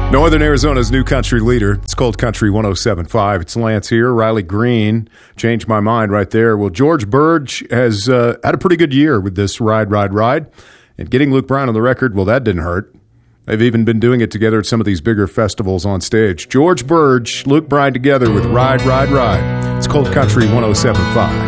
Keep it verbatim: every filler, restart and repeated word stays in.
Northern Arizona's new country leader. It's called Country one oh seven point five. It's Lance here. Riley Green. Changed my mind right there. Well, George Burge has uh, had a pretty good year with this Ride, Ride, Ride. And getting Luke Bryan on the record, well, that didn't hurt. They've even been doing it together at some of these bigger festivals on stage. George Burge, Luke Bryan together with Ride, Ride, Ride. It's called Country one oh seven point five.